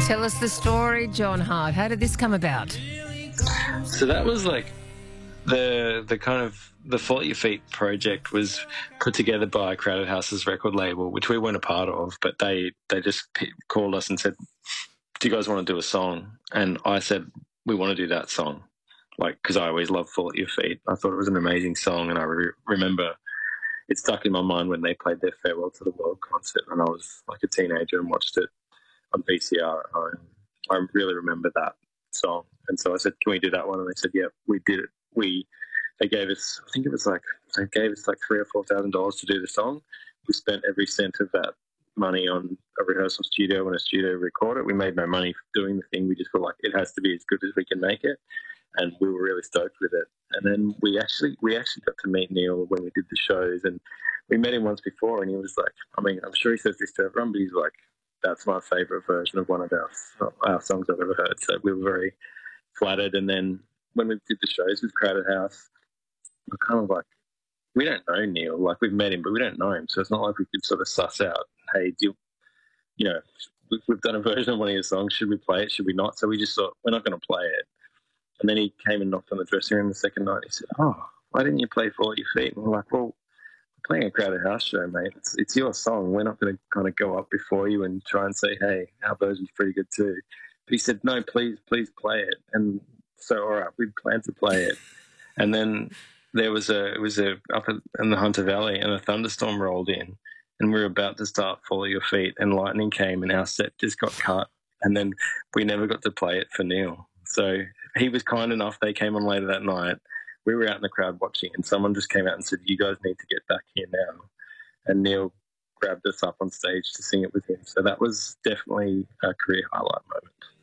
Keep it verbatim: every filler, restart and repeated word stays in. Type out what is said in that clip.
Tell us the story, John Hart. How did this come about? So that was like the the kind of the Fall at Your Feet project was put together by Crowded House's record label, which we weren't a part of, but they they just p- called us and said, "Do you guys want to do a song?" And I said, "We want to do that song," like because I always loved Fall at Your Feet. I thought it was an amazing song, and I re- remember it stuck in my mind when they played their Farewell to the World concert when I was like a teenager and watched it on V C R at home. I really remember that song. And so I said, "Can we do that one?" And they said, "Yeah, we did it." We, they gave us, I think it was like, they gave us like three or four thousand dollars to do the song. We spent every cent of that money on a rehearsal studio and a studio recorder. We made no money doing the thing. We just were like, it has to be as good as we can make it. And we were really stoked with it. And then we actually, we actually got to meet Neil when we did the shows, and we met him once before, and he was like, I mean, I'm sure he says this to everyone, but he's like, "That's my favourite version of one of our, our songs I've ever heard." So we were very flattered. And then when we did the shows with Crowded House, we're kind of like, we don't know Neil. Like, we've met him, but we don't know him. So it's not like we could sort of suss out, hey, do you, you know, we've, we've done a version of one of your songs. Should we play it? Should we not? So we just thought, we're not going to play it. And then he came and knocked on the dressing room the second night. He said, "Oh, why didn't you play Fall at Your Feet?" And we're like, "Well, we're playing a Crowded House show, mate. It's, it's your song. We're not going to kind of go up before you and try and say, hey, our version's pretty good too." But he said, "No, please, please play it." And so, all right, we planned to play it. And then there was a, it was a, up in the Hunter Valley, and a thunderstorm rolled in, and we were about to start Fall at Your Feet, and lightning came, and our set just got cut. And then we never got to play it for Neil. So he was kind enough. They came on later that night. We were out in the crowd watching, and someone just came out and said, "You guys need to get back here now." And Neil grabbed us up on stage to sing it with him. So that was definitely a career highlight moment.